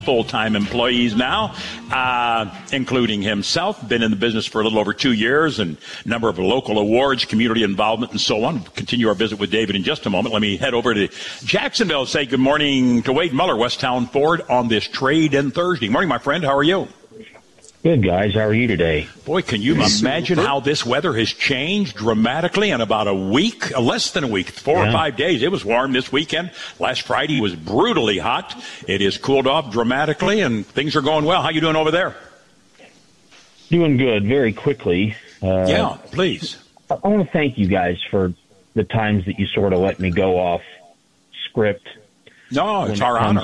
full-time employees now, including himself. Been in the business for a little over 2 years, and a number of local awards, community involvement, and so on. We'll continue our visit with David in just a moment. Let me head over to Jacksonville, say good morning to Wade Muller, Westtown Ford, on this Trade-In Thursday. Morning, my friend. How are you? Good, guys. How are you today? Boy, can you imagine how this weather has changed dramatically in about a week, less than a week, 4 or 5 days. It was warm this weekend. Last Friday was brutally hot. It has cooled off dramatically, and things are going well. How you doing over there? Doing good. Very quickly. Yeah, please. I want to thank you guys for the times that you sort of let me go off script. No, it's our honor.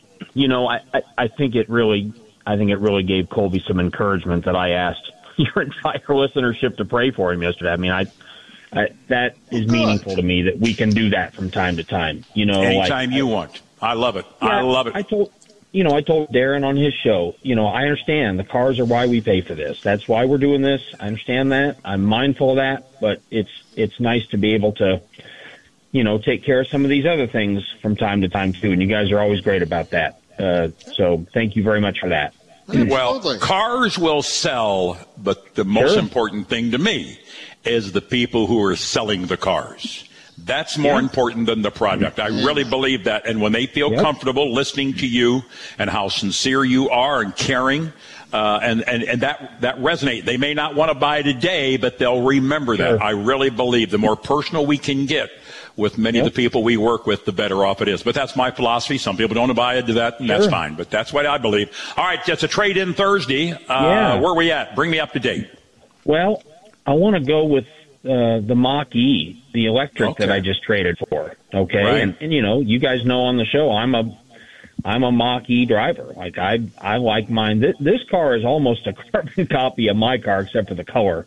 I think it really gave Colby some encouragement that I asked your entire listenership to pray for him yesterday. I mean, that is meaningful to me that we can do that from time to time. Anytime you want. I love it. Yeah, I love it. I told Darren on his show, I understand the cars are why we pay for this. That's why we're doing this. I understand that. I'm mindful of that, but it's nice to be able to, take care of some of these other things from time to time too. And you guys are always great about that. So thank you very much for that. Well, cars will sell, but the most important thing to me is the people who are selling the cars. That's more important than the product. I really believe that. And when they feel comfortable listening to you and how sincere you are and caring, and that resonate. They may not want to buy today, but they'll remember that. I really believe the more personal we can get with many of the people we work with, the better off it is. But that's my philosophy. Some people don't buy into that, and that's fine. But that's what I believe. All right, it's a Trade-In Thursday. Where are we at? Bring me up to date. Well, I want to go with the Mach-E, the electric that I just traded for. Okay, right. And you guys know on the show, I'm a Mach-E driver. Like I like mine. This car is almost a carbon copy of my car, except for the color.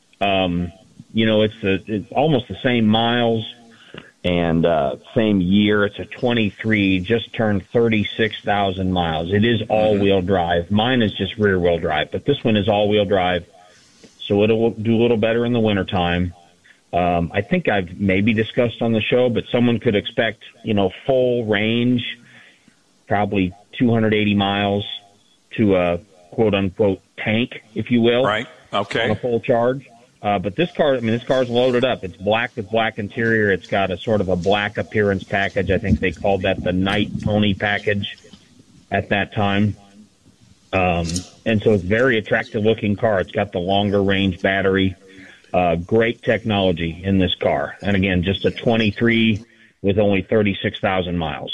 It's almost the same miles. And same year, it's a 23, just turned 36,000 miles. It is all-wheel drive. Mine is just rear-wheel drive, but this one is all-wheel drive, so it'll do a little better in the wintertime. I think I've maybe discussed on the show, but someone could expect, full range, probably 280 miles to a quote-unquote tank, if you will. Right, okay. On a full charge. But this car's loaded up. It's black with black interior. It's got a sort of a black appearance package. I think they called that the Night Pony package at that time. And so it's a very attractive looking car. It's got the longer range battery. Great technology in this car. And again, just a 23 with only 36,000 miles.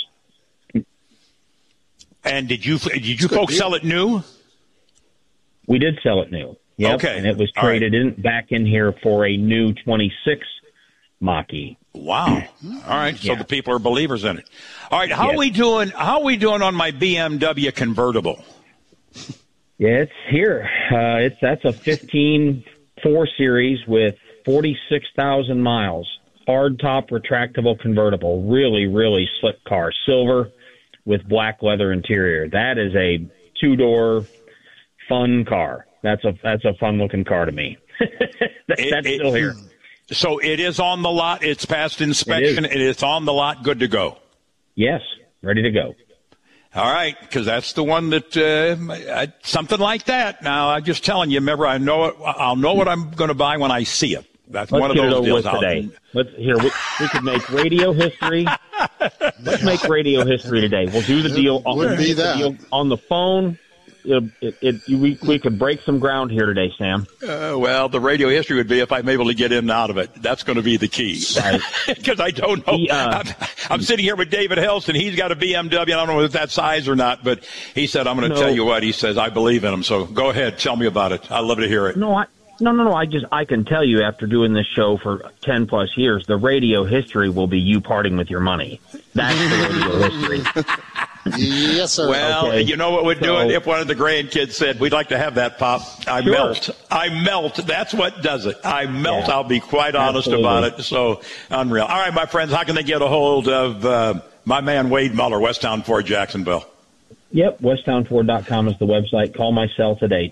And did you folks sell it new? We did sell it new. Yep, okay. And it was traded back in here for a new 26 Mach-E. Wow. All right. So the people are believers in it. All right. How are we doing on my BMW convertible? Yeah, it's here. That's a 15 4 Series with 46,000 miles. Hard top retractable convertible. Really, really slick car. Silver with black leather interior. That is a 2-door fun car. That's a fun-looking car to me. That's still here. So it is on the lot. It's passed inspection. It's on the lot. Good to go. Yes, ready to go. All right, because that's the one that something like that. Now, I'm just telling you. Remember, I'll know what I'm going to buy when I see it. That's one of those deals. Today. We could make radio history. Let's make radio history today. We'll do the deal. Deal on the phone. We could break some ground here today, Sam. Well, the radio history would be if I'm able to get in and out of it. That's going to be the key. Because I don't know. I'm sitting here with David Helston. He's got a BMW. I don't know if that's size or not, but he said, I'm going to tell you what. He says, I believe in him. So go ahead. Tell me about it. I'd love to hear it. No. I can tell you after doing this show for 10 plus years, the radio history will be you parting with your money. That's the radio history. Yes, sir. Well, you know what we'd do it if one of the grandkids said, we'd like to have that, Pop. I melt. That's what does it. I melt. I'll be quite honest about it. So unreal. All right, my friends, how can they get a hold of my man Wade Muller, Westtown Ford, Jacksonville? Yep, westtownford.com is the website. Call my cell today,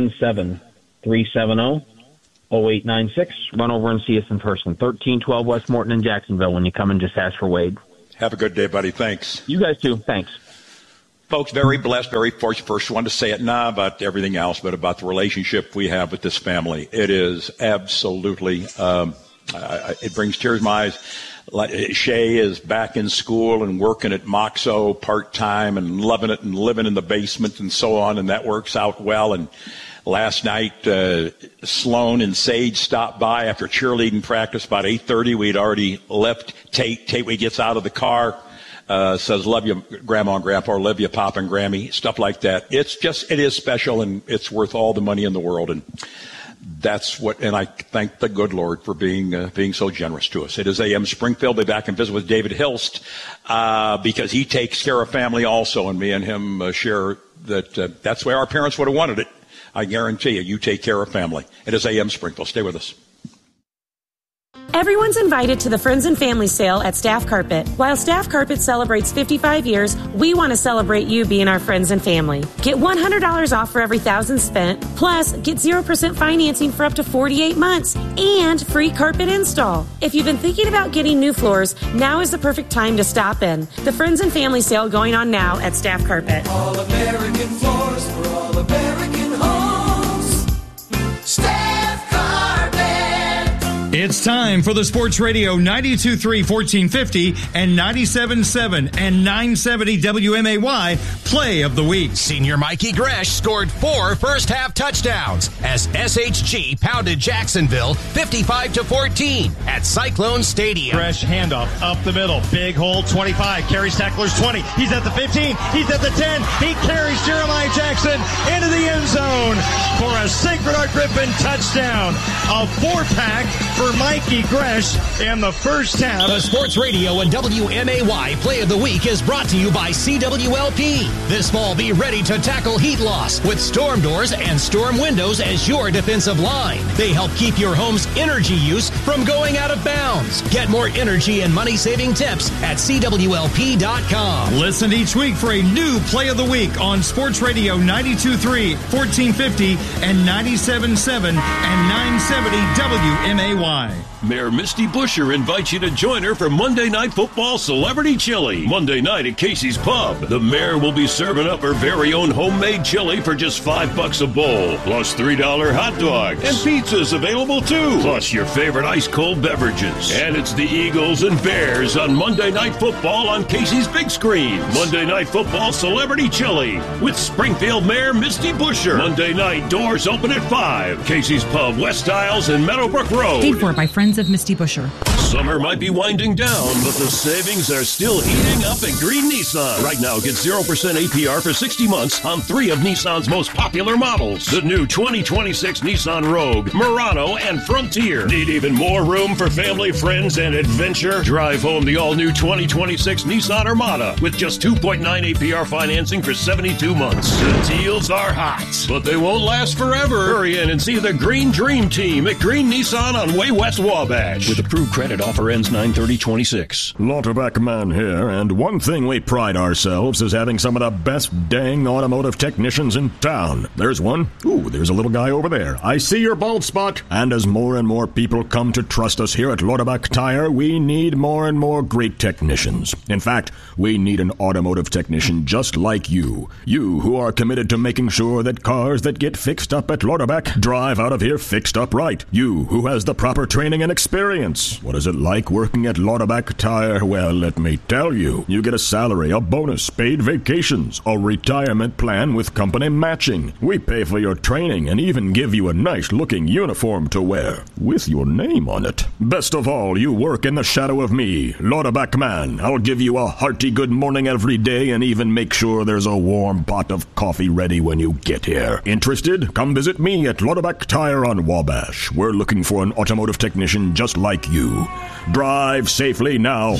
217-370-0896. Run over and see us in person, 1312 West Morton in Jacksonville. When you come in, just ask for Wade. Have a good day, buddy. Thanks. You guys too. Thanks. Folks, very blessed, very fortunate. First one to say it, not about everything else, but about the relationship we have with this family. It is absolutely, it brings tears to my eyes. Shay is back in school and working at Moxo part-time and loving it and living in the basement and so on, and that works out well. And last night, Sloan and Sage stopped by after cheerleading practice about 8:30. We'd already left. Tate gets out of the car. Says, love you, Grandma and Grandpa, or love you, Pop and Grammy, stuff like that. It is special, and it's worth all the money in the world. And that's what, and I thank the good Lord for being so generous to us. It is AM Springfield. Be back and visit with David Hilst, because he takes care of family also, and me and him share that, that's the way our parents would have wanted it. I guarantee you take care of family. It is AM Springfield. Stay with us. Everyone's invited to the Friends and Family Sale at Staff Carpet. While Staff Carpet celebrates 55 years, we want to celebrate you being our friends and family. Get $100 off for every $1,000 spent, plus get 0% financing for up to 48 months and free carpet install. If you've been thinking about getting new floors, now is the perfect time to stop in. The Friends and Family Sale going on now at Staff Carpet. All American floors for all American homes. Staff Carpet. It's time for the Sports Radio 92.3 1450 and 97.7 and 970 WMAY Play of the Week. Senior Mikey Gresh scored 4 first-half touchdowns as SHG pounded Jacksonville 55-14 at Cyclone Stadium. Gresh handoff up the middle. Big hole, 25. Carries tacklers 20. He's at the 15. He's at the 10. He carries Jeremiah Jackson into the end zone for a Sacred Heart Griffin touchdown. A 4-pack for Mikey Gresh in the first half. The Sports Radio and WMAY Play of the Week is brought to you by CWLP. This fall, be ready to tackle heat loss with storm doors and storm windows as your defensive line. They help keep your home's energy use from going out of bounds. Get more energy and money-saving tips at CWLP.com. Listen each week for a new Play of the Week on Sports Radio 92.3 1450 and 97.7 and 970 WMAY. Mayor Misty Buscher invites you to join her for Monday Night Football Celebrity Chili. Monday night at Casey's Pub. The mayor will be serving up her very own homemade chili for just $5 a bowl, plus $3 hot dogs. And pizza's available too, plus your favorite ice-cold beverages. And it's the Eagles and Bears on Monday Night Football on Casey's big screen. Monday Night Football Celebrity Chili with Springfield Mayor Misty Buscher. Monday night, doors open at 5. Casey's Pub, West Isles and Meadowbrook Road. Paid for by Friends of Misty Buscher. Summer might be winding down, but the savings are still heating up at Green Nissan. Right now, get 0% APR for 60 months on 3 of Nissan's most popular models. The new 2026 Nissan Rogue, Murano, and Frontier. Need even more room for family, friends, and adventure? Drive home the all-new 2026 Nissan Armada with just 2.9 APR financing for 72 months. The deals are hot, but they won't last forever. Hurry in and see the Green Dream Team at Green Nissan on Way West Wabash. With approved credit, offer ends 9/30/26. Lauterbach Man here, and one thing we pride ourselves is having some of the best dang automotive technicians in town. There's one. Ooh, there's a little guy over there. I see your bald spot. And as more and more people come to trust us here at Lauterbach Tire, we need more and more great technicians. In fact, we need an automotive technician just like you. You who are committed to making sure that cars that get fixed up at Lauterbach drive out of here fixed up right. You who has the proper training and experience. What is it like working at Lauterbach Tire? Well, let me tell you. You get a salary, a bonus, paid vacations, a retirement plan with company matching. We pay for your training and even give you a nice-looking uniform to wear with your name on it. Best of all, you work in the shadow of me, Lauterbach Man. I'll give you a hearty good morning every day and even make sure there's a warm pot of coffee ready when you get here. Interested? Come visit me at Lauterbach Tire on Wabash. We're looking for an automotive technician just like you. Drive safely now.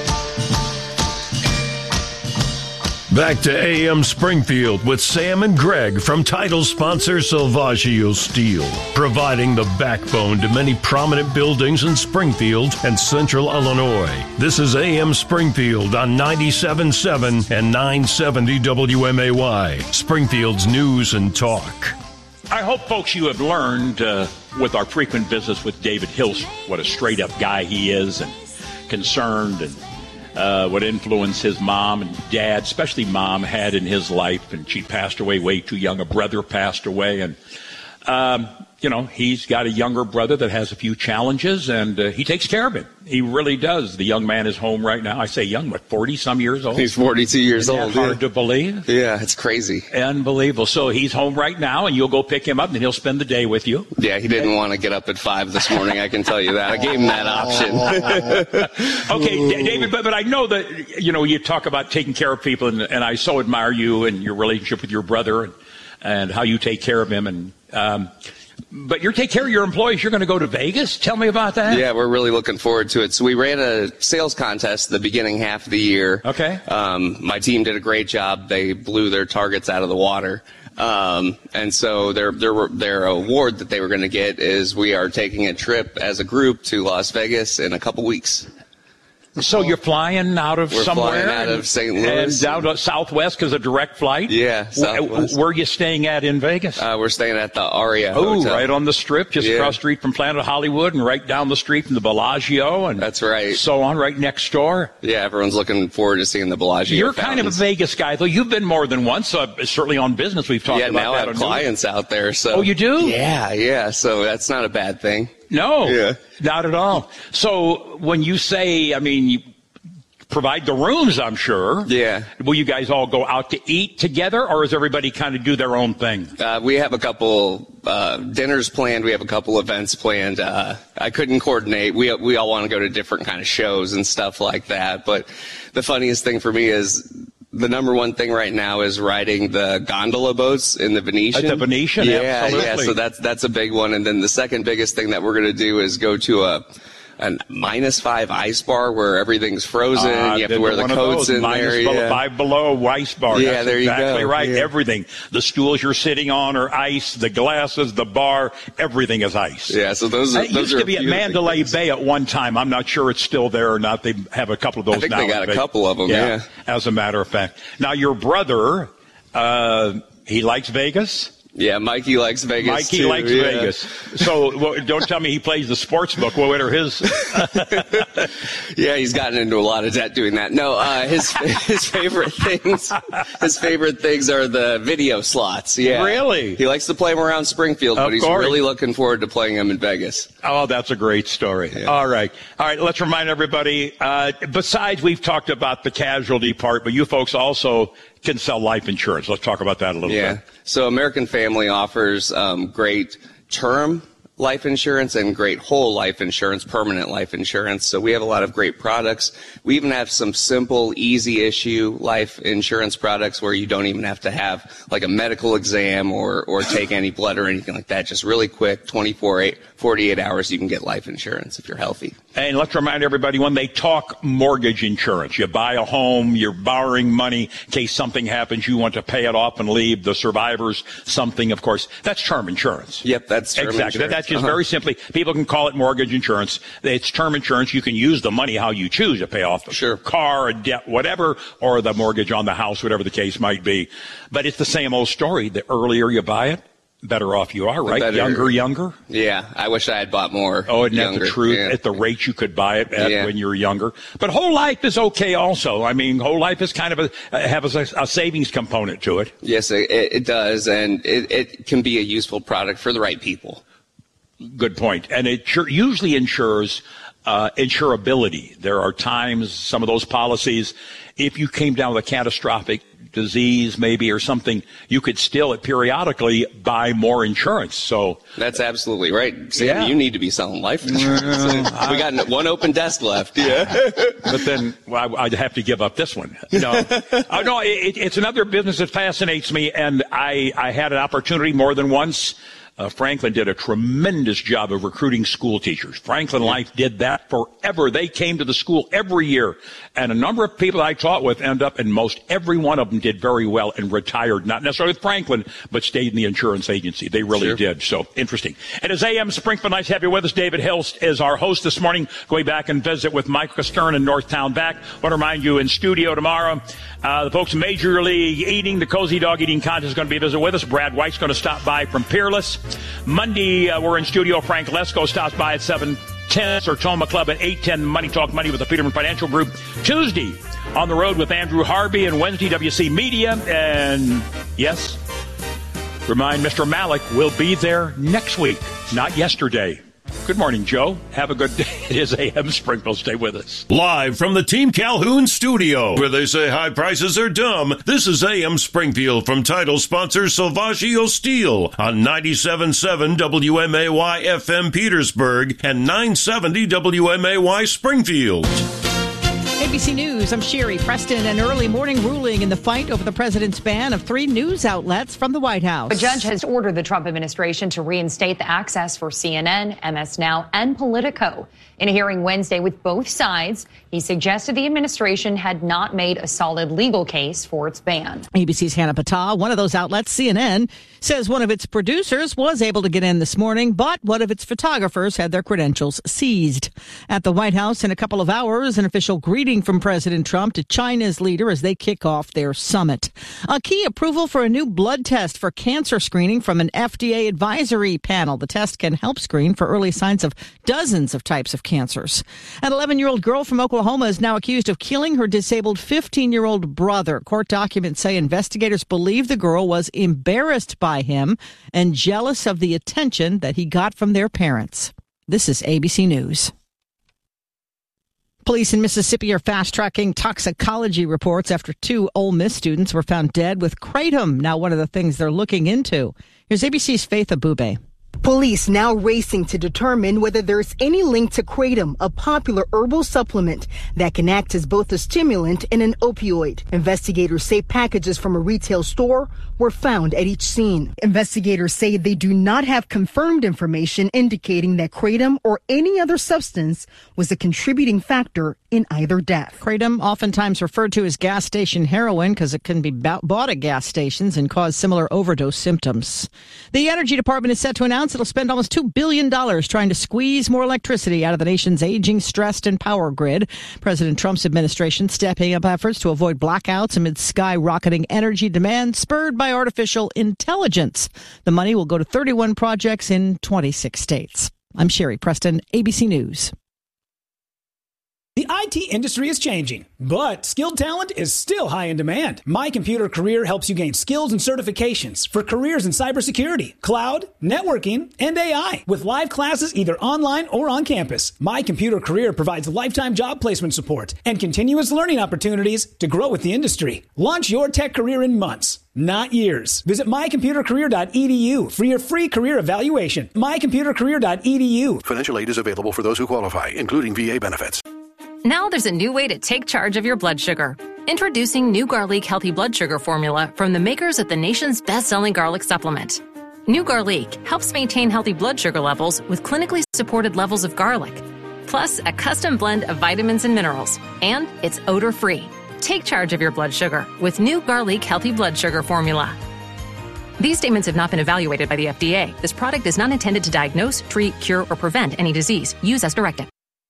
Back to AM Springfield with Sam and Greg from title sponsor Salvaggio Steel, providing the backbone to many prominent buildings in Springfield and Central Illinois. This is AM Springfield on 97.7 and 970 WMAY, Springfield's news and talk. I hope, folks, you have learned with our frequent visits with David Hilst what a straight-up guy he is, and concerned and what influence his mom and dad, especially mom, had in his life. And she passed away way too young. A brother passed away. And, he's got a younger brother that has a few challenges, and he takes care of him. He really does. The young man is home right now. I say young, 40-some years old? He's 42 years old. Hard to believe? Yeah, it's crazy. Unbelievable. So he's home right now, and you'll go pick him up, and he'll spend the day with you. Yeah, he didn't want to get up at 5 this morning, I can tell you that. I gave him that option. Okay, David, but I know that, you talk about taking care of people, and I so admire you and your relationship with your brother and how you take care of him. And but you take care of your employees. You're going to go to Vegas? Tell me about that. Yeah, we're really looking forward to it. So we ran a sales contest the beginning half of the year. Okay. My team did a great job. They blew their targets out of the water. And so their award that they were going to get is we are taking a trip as a group to Las Vegas in a couple weeks. So you're flying out of somewhere? We're flying out of St. Louis. And down to Southwest because of direct flight? Yeah, Southwest. Where are you staying at in Vegas? We're staying at the Aria Hotel. Right on the Strip, just across the street from Planet Hollywood and right down the street from the Bellagio. And that's right. So on, right next door. Yeah, everyone's looking forward to seeing the Bellagio. You're kind of a Vegas guy, though. You've been more than once, certainly on business. We've talked about that. Yeah, now I have clients out there. So. Oh, you do? Yeah. So that's not a bad thing. No, not at all. So when you say, you provide the rooms, I'm sure. Yeah. Will you guys all go out to eat together, or does everybody kind of do their own thing? We have a couple dinners planned. We have a couple events planned. I couldn't coordinate. We all want to go to different kind of shows and stuff like that. But the funniest thing for me is the number one thing right now is riding the gondola boats in the Venetian. At the Venetian, absolutely. Yeah. So that's a big one. And then the second biggest thing that we're going to do is go to a -5 ice bar where everything's frozen. You have to wear the coats in there. -5 below ice bar. Yeah, That's there you exactly go. right. Yeah. Everything. The stools you're sitting on are ice. The glasses, the bar, everything is ice. Yeah, so those it used to be at Mandalay Bay at one time. I'm not sure it's still there or not. They have a couple of those now. I think they got a couple of them, yeah. As a matter of fact. Now, your brother, he likes Vegas? Yeah, Mikey likes Vegas. Mikey likes Vegas. So don't tell me he plays the sports book. What are his? Yeah, he's gotten into a lot of debt doing that. No, his favorite things. His favorite things are the video slots. Yeah, really. He likes to play them around Springfield, but he's really looking forward to playing them in Vegas. Oh, that's a great story. Yeah. All right. Let's remind everybody. Besides, we've talked about the casualty part, but you folks also can sell life insurance. Let's talk about that a little bit. So American Family offers great term life insurance and great whole life insurance, permanent life insurance. So we have a lot of great products. We even have some simple, easy issue life insurance products where you don't even have to have like a medical exam or take any blood or anything like that. Just really quick, 48 hours, you can get life insurance if you're healthy. And let's remind everybody, when they talk mortgage insurance, you buy a home, you're borrowing money in case something happens, you want to pay it off and leave the survivors something, of course. That's term insurance. Yep, that's term insurance. That's just very simply, people can call it mortgage insurance. It's term insurance. You can use the money how you choose to pay off the car, a debt, whatever, or the mortgage on the house, whatever the case might be. But it's the same old story. The earlier you buy it, better off you are, right? Younger? Yeah, I wish I had bought more. Oh, isn't that the truth? Yeah. At the rate you could buy it at when you're younger. But whole life is okay also. Whole life is kind of has a savings component to it. Yes, it does, and it can be a useful product for the right people. Good point. And it usually ensures insurability. There are times, some of those policies, if you came down with a catastrophic disease maybe or something, you could still periodically buy more insurance. So that's absolutely right. Sam, you need to be selling life insurance. We got one open desk left. But then I'd have to give up this one. No, it's another business that fascinates me, and I had an opportunity more than once. Franklin did a tremendous job of recruiting school teachers. Franklin Life did that forever. They came to the school every year. And a number of people I taught with end up, and most every one of them did very well and retired, not necessarily with Franklin, but stayed in the insurance agency. They really did. So interesting. It is AM Springfield. Nice to have you with us. David Hilst is our host this morning. Going back and visit with Michael Stern in Northtown Back. I want to remind you, in studio tomorrow, the folks in Major League Eating, the Cozy Dog Eating Contest is going to be a visit with us. Brad White's going to stop by from Peerless. Monday, we're in studio. Frank Lesko stops by at 7 10, Sertoma Club at 8:10, Money Talk Money with the Peterman Financial Group. Tuesday, on the road with Andrew Harvey, and Wednesday, WC Media. And yes, remind Mr. Malik will be there next week, not yesterday. Good morning, Joe. Have a good day. It is AM Springfield. Stay with us. Live from the Team Calhoun studio, where they say high prices are dumb, this is AM Springfield from title sponsor Salvaggio Steel on 97.7 WMAY FM Petersburg and 970 WMAY Springfield. ABC News, I'm Sherry Preston. An early morning ruling in the fight over the president's ban of 3 news outlets from the White House. A judge has ordered the Trump administration to reinstate the access for CNN, MS Now, and Politico. In a hearing Wednesday with both sides, he suggested the administration had not made a solid legal case for its ban. ABC's Hannah Patah, one of those outlets, CNN, says one of its producers was able to get in this morning, but one of its photographers had their credentials seized. At the White House in a couple of hours, an official greeting from President Trump to China's leader as they kick off their summit. A key approval for a new blood test for cancer screening from an FDA advisory panel. The test can help screen for early signs of dozens of types of cancers. An 11-year-old girl from Oklahoma is now accused of killing her disabled 15-year-old brother. Court documents say investigators believe the girl was embarrassed by him and jealous of the attention that he got from their parents. This is ABC News. Police in Mississippi are fast-tracking toxicology reports after 2 Ole Miss students were found dead with kratom. Now one of the things they're looking into. Here's ABC's Faith Abube. Police now racing to determine whether there's any link to kratom, a popular herbal supplement that can act as both a stimulant and an opioid. Investigators say packages from a retail store were found at each scene. Investigators say they do not have confirmed information indicating that kratom or any other substance was a contributing factor in either death. Kratom, oftentimes referred to as gas station heroin because it can be bought at gas stations and cause similar overdose symptoms. The Energy Department is set to announce it'll spend almost $2 billion trying to squeeze more electricity out of the nation's aging, stressed, and power grid. President Trump's administration stepping up efforts to avoid blackouts amid skyrocketing energy demand spurred by artificial intelligence. The money will go to 31 projects in 26 states. I'm Sherry Preston, ABC News. The IT industry is changing, but skilled talent is still high in demand. My Computer Career helps you gain skills and certifications for careers in cybersecurity, cloud, networking, and AI. With live classes either online or on campus, My Computer Career provides lifetime job placement support and continuous learning opportunities to grow with the industry. Launch your tech career in months, not years. Visit mycomputercareer.edu for your free career evaluation. mycomputercareer.edu. Financial aid is available for those who qualify, including VA benefits. Now there's a new way to take charge of your blood sugar. Introducing new Garlic Healthy Blood Sugar Formula from the makers of the nation's best-selling garlic supplement. New Garlic helps maintain healthy blood sugar levels with clinically supported levels of garlic, plus a custom blend of vitamins and minerals, and it's odor-free. Take charge of your blood sugar with new Garlic Healthy Blood Sugar Formula. These statements have not been evaluated by the FDA. This product is not intended to diagnose, treat, cure, or prevent any disease. Use as directed.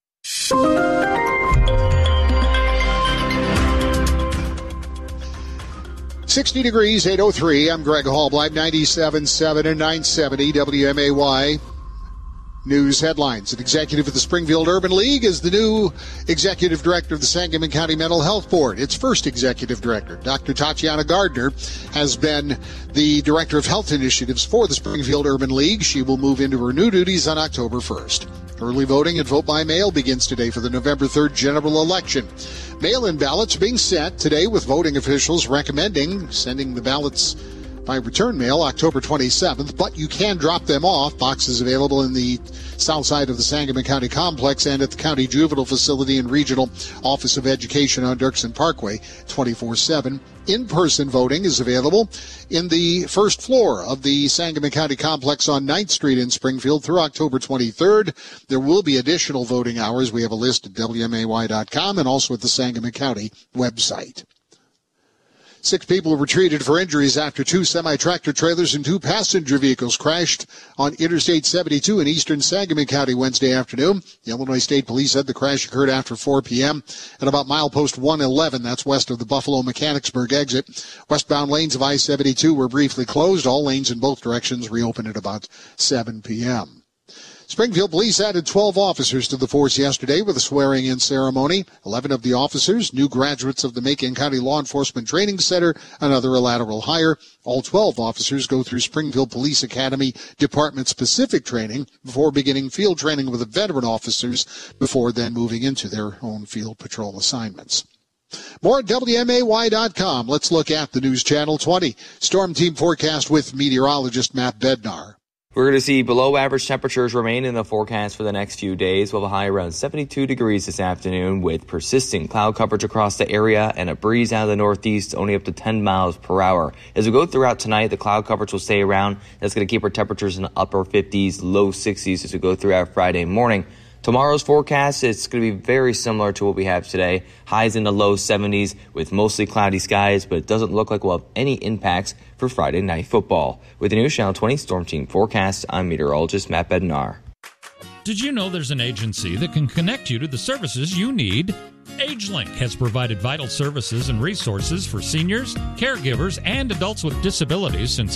60 degrees, 8:03. I'm Greg Hallbleib, 97.7 and 970 WMAY. News headlines. An executive of the Springfield Urban League is the new executive director of the Sangamon County Mental Health Board. Its first executive director, Dr. Tatiana Gardner, has been the director of health initiatives for the Springfield Urban League. She will move into her new duties on October 1st. Early voting and vote by mail begins today for the November 3rd general election. Mail-in ballots being sent today with voting officials recommending sending the ballots by return mail October 27th, but you can drop them off. Boxes available in the south side of the Sangamon County Complex and at the County Juvenile Facility and Regional Office of Education on Dirksen Parkway 24/7. In-person voting is available in the first floor of the Sangamon County Complex on 9th Street in Springfield through October 23rd. There will be additional voting hours. We have a list at WMAY.com and also at the Sangamon County website. 6 people were treated for injuries after 2 semi-tractor trailers and 2 passenger vehicles crashed on Interstate 72 in eastern Sangamon County Wednesday afternoon. The Illinois State Police said the crash occurred after 4 p.m. at about milepost 111. That's west of the Buffalo Mechanicsburg exit. Westbound lanes of I-72 were briefly closed. All lanes in both directions reopened at about 7 p.m. Springfield Police added 12 officers to the force yesterday with a swearing-in ceremony. 11 of the officers, new graduates of the Macon County Law Enforcement Training Center, another a lateral hire. All 12 officers go through Springfield Police Academy department-specific training before beginning field training with the veteran officers before then moving into their own field patrol assignments. More at WMAY.com. Let's look at the News Channel 20 Storm Team forecast with meteorologist Matt Bednar. We're going to see below average temperatures remain in the forecast for the next few days. We'll have a high around 72 degrees this afternoon with persistent cloud coverage across the area and a breeze out of the northeast only up to 10 miles per hour. As we go throughout tonight, the cloud coverage will stay around. That's going to keep our temperatures in the upper 50s, low 60s as we go throughout Friday morning. Tomorrow's forecast, it's going to be very similar to what we have today. Highs in the low 70s with mostly cloudy skies, but it doesn't look like we'll have any impacts for Friday Night Football. With the News Channel 20 Storm Team forecast, I'm meteorologist Matt Bednar. Did you know there's an agency that can connect you to the services you need? AgeLink has provided vital services and resources for seniors, caregivers, and adults with disabilities since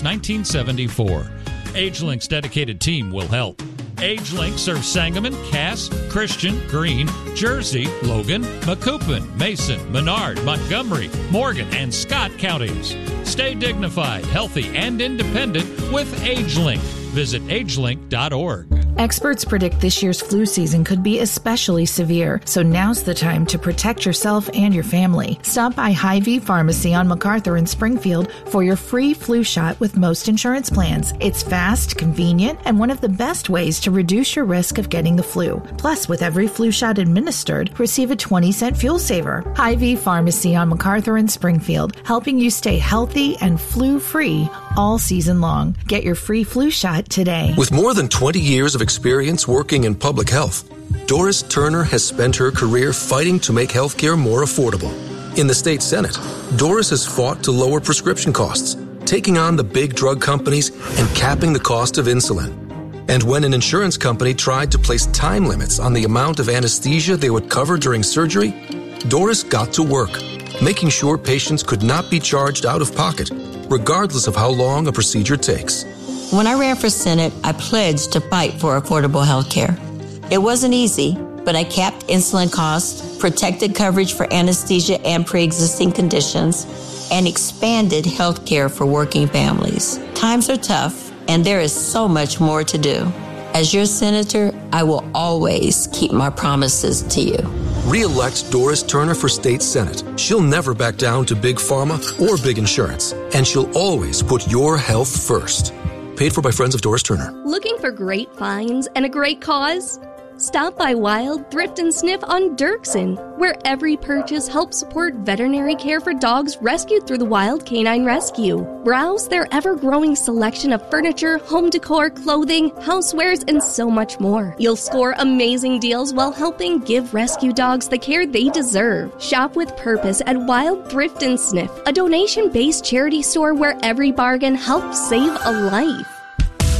1974. AgeLink's dedicated team will help. AgeLink serves Sangamon, Cass, Christian, Greene, Jersey, Logan, Macoupin, Mason, Menard, Montgomery, Morgan, and Scott counties. Stay dignified, healthy, and independent with AgeLink. Visit agelink.org. Experts predict this year's flu season could be especially severe, so now's the time to protect yourself and your family. Stop by Hy-Vee Pharmacy on MacArthur in Springfield for your free flu shot with most insurance plans. It's fast, convenient, and one of the best ways to reduce your risk of getting the flu. Plus, with every flu shot administered, receive a 20-cent fuel saver. Hy-Vee Pharmacy on MacArthur in Springfield, helping you stay healthy and flu-free all season long. Get your free flu shot today. With more than 20 years of experience working in public health, Doris Turner has spent her career fighting to make healthcare more affordable. In the state Senate, Doris has fought to lower prescription costs, taking on the big drug companies and capping the cost of insulin. And when an insurance company tried to place time limits on the amount of anesthesia they would cover during surgery, Doris got to work, making sure patients could not be charged out of pocket, regardless of how long a procedure takes. When I ran for Senate, I pledged to fight for affordable health care. It wasn't easy, but I capped insulin costs, protected coverage for anesthesia and pre-existing conditions, and expanded health care for working families. Times are tough, and there is so much more to do. As your senator, I will always keep my promises to you. Re-elect Doris Turner for State Senate. She'll never back down to big pharma or big insurance, and she'll always put your health first. Paid for by Friends of Doris Turner. Looking for great finds and a great cause? Stop by Wild Thrift and Sniff on Dirksen, where every purchase helps support veterinary care for dogs rescued through the Wild Canine Rescue. Browse their ever-growing selection of furniture, home decor, clothing, housewares, and so much more. You'll score amazing deals while helping give rescue dogs the care they deserve. Shop with purpose at Wild Thrift and Sniff, a donation-based charity store where every bargain helps save a life.